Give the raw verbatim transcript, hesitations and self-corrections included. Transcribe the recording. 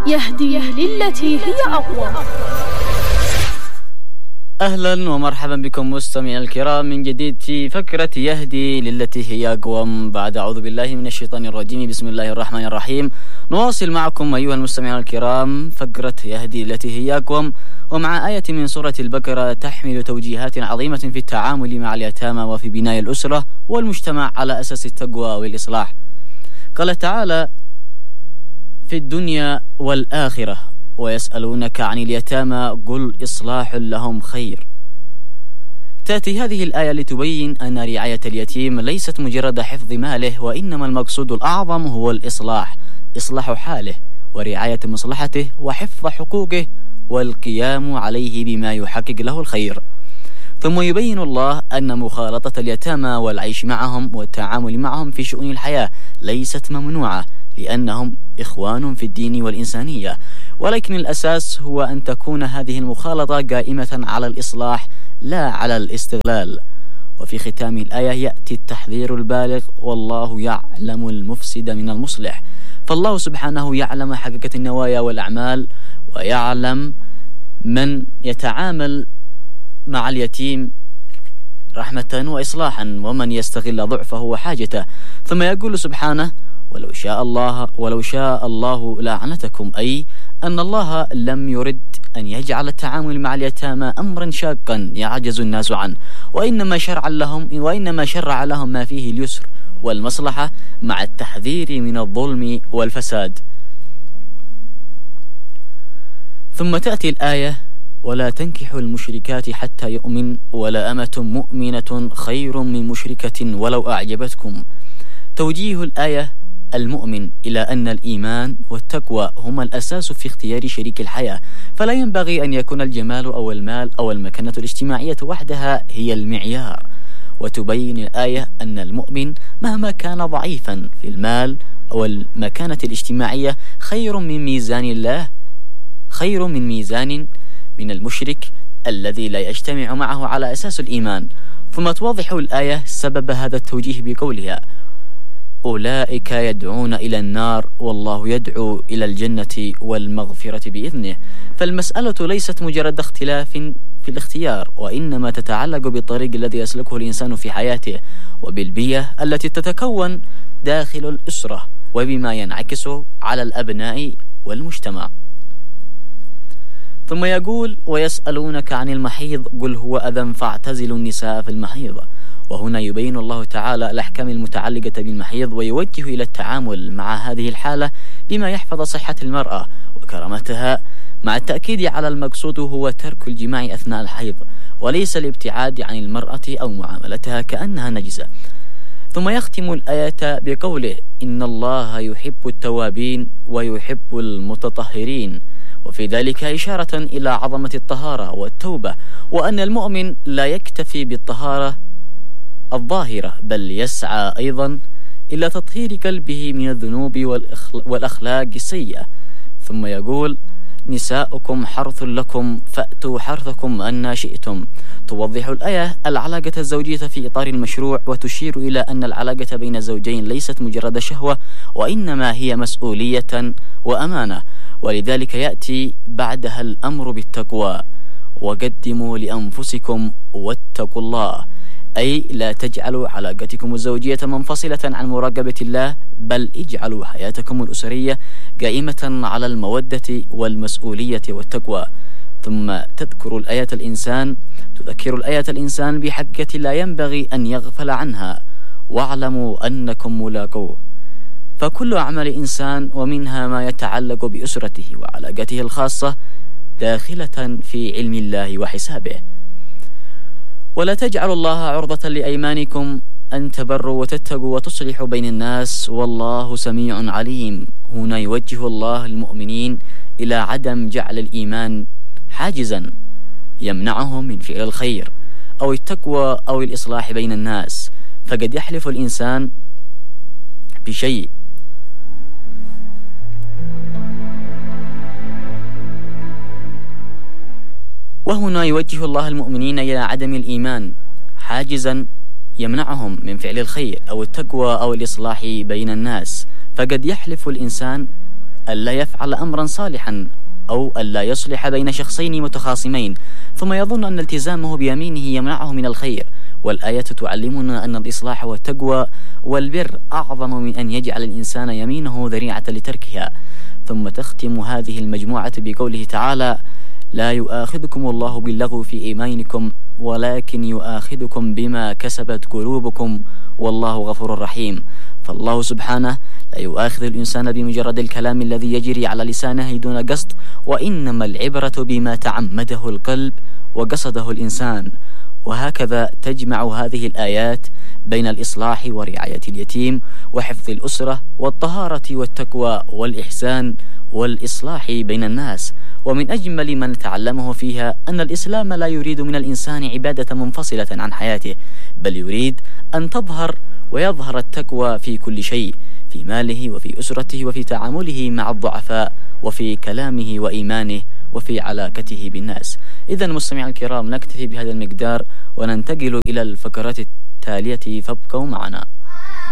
يهدي للتي هي أقوى. أهلا ومرحبا بكم مستمعينا الكرام من جديد في فكرة يهدي للتي هي أقوم. بعد أعوذ بالله من الشيطان الرجيم، بسم الله الرحمن الرحيم. نواصل معكم أيها المستمعين الكرام فكرة يهدي للتي هي أقوم، ومع آية من سورة البقرة تحمل توجيهات عظيمة في التعامل مع اليتامى وفي بناء الأسرة والمجتمع على أساس التقوى والإصلاح. قال تعالى: في الدنيا والآخرة ويسألونك عن اليتامى قل إصلاح لهم خير. تأتي هذه الآية لتبين أن رعاية اليتيم ليست مجرد حفظ ماله، وإنما المقصود الأعظم هو الإصلاح، إصلاح حاله ورعاية مصلحته وحفظ حقوقه والقيام عليه بما يحقق له الخير. ثم يبين الله أن مخالطة اليتامى والعيش معهم والتعامل معهم في شؤون الحياة ليست ممنوعة، لأنهم إخوان في الدين والإنسانية، ولكن الأساس هو أن تكون هذه المخالطة قائمة على الإصلاح لا على الاستغلال. وفي ختام الآية يأتي التحذير البالغ: والله يعلم المفسد من المصلح. فالله سبحانه يعلم حقيقة النوايا والأعمال، ويعلم من يتعامل مع اليتيم رحمة وإصلاحا ومن يستغل ضعفه وحاجته. ثم يقول سبحانه: ولو شاء الله ولو شاء الله لأعنتكم، أي أن الله لم يرد أن يجعل التعامل مع اليتامى أمرا شاقا يعجز الناس عنه، وإنما شرع لهم وإنما شرع لهم ما فيه اليسر والمصلحة مع التحذير من الظلم والفساد. ثم تأتي الآية: ولا تنكحوا المشركات حتى يؤمن ولا أمة مؤمنة خير من مشركة ولو أعجبتكم. توجيه الآية المؤمن إلى أن الإيمان والتقوى هما الأساس في اختيار شريك الحياة، فلا ينبغي أن يكون الجمال أو المال أو المكانة الاجتماعية وحدها هي المعيار. وتبين الآية أن المؤمن مهما كان ضعيفا في المال أو المكانة الاجتماعية خير من ميزان الله خير من ميزان من المشرك الذي لا يجتمع معه على أساس الإيمان. ثم توضح الآية سبب هذا التوجيه بقولها: أولئك يدعون إلى النار والله يدعو إلى الجنة والمغفرة بإذنه. فالمسألة ليست مجرد اختلاف في الاختيار، وإنما تتعلق بالطريق الذي يسلكه الإنسان في حياته وبالبيئة التي تتكون داخل الأسرة وبما ينعكس على الأبناء والمجتمع. ثم يقول: ويسألونك عن المحيض قل هو أذى فاعتزلوا النساء في المحيض. وهنا يبين الله تعالى الأحكام المتعلقة بالمحيض ويوجه إلى التعامل مع هذه الحالة بما يحفظ صحة المرأة وكرامتها، مع التأكيد على المقصود هو ترك الجماع أثناء الحيض وليس الابتعاد عن المرأة أو معاملتها كأنها نجسة. ثم يختم الآية بقوله: إن الله يحب التوابين ويحب المتطهرين، وفي ذلك إشارة إلى عظمة الطهارة والتوبة، وأن المؤمن لا يكتفي بالطهارة الظاهرة بل يسعى أيضا إلى تطهير قلبه من الذنوب والأخلاق السيئة. ثم يقول: نساؤكم حرث لكم فأتوا حرثكم أن شئتم. توضح الآية العلاقة الزوجية في إطار المشروع، وتشير إلى أن العلاقة بين الزوجين ليست مجرد شهوة، وإنما هي مسؤولية وأمانة، ولذلك يأتي بعدها الأمر بالتقوى: وقدموا لأنفسكم واتقوا الله، أي لا تجعلوا علاقتكم الزوجية منفصلة عن مراقبة الله، بل اجعلوا حياتكم الأسرية قائمة على المودة والمسؤولية والتقوى. ثم تذكر الآية الإنسان تذكر الآية الإنسان بحقيقة لا ينبغي أن يغفل عنها: واعلموا أنكم ملاقوه. فكل أعمال إنسان ومنها ما يتعلق بأسرته وعلاقته الخاصة داخلة في علم الله وحسابه. ولا تجعلوا الله عرضة لأيمانكم أن تبروا وتتقوا وتصلحوا بين الناس والله سميع عليم. هنا يوجه الله المؤمنين إلى عدم جعل الإيمان حاجزا يمنعهم من فعل الخير أو التقوى أو الإصلاح بين الناس، فقد يحلف الإنسان بشيء وهنا يوجه الله المؤمنين إلى عدم الإيمان حاجزا يمنعهم من فعل الخير أو التقوى أو الإصلاح بين الناس، فقد يحلف الإنسان ألا يفعل أمرا صالحا أو ألا يصلح بين شخصين متخاصمين ثم يظن أن التزامه بيمينه يمنعه من الخير. والآية تعلمنا أن الإصلاح والتقوى والبر أعظم من أن يجعل الإنسان يمينه ذريعة لتركها. ثم تختم هذه المجموعة بقوله تعالى: لا يؤاخذكم الله باللغو في إيمانكم ولكن يؤاخذكم بما كسبت قلوبكم والله غفور رحيم. فالله سبحانه لا يؤاخذ الإنسان بمجرد الكلام الذي يجري على لسانه دون قصد، وإنما العبرة بما تعمده القلب وقصده الإنسان. وهكذا تجمع هذه الآيات بين الإصلاح ورعاية اليتيم وحفظ الأسرة والطهارة والتقوى والإحسان والإصلاح بين الناس. ومن أجمل ما نتعلمه فيها أن الإسلام لا يريد من الإنسان عبادة منفصلة عن حياته، بل يريد أن تظهر ويظهر التقوى في كل شيء، في ماله وفي أسرته وفي تعامله مع الضعفاء وفي كلامه وإيمانه وفي علاقته بالناس. إذن مستمعي الكرام، نكتفي بهذا المقدار وننتقل إلى الفقرات التالية، فابقوا معنا.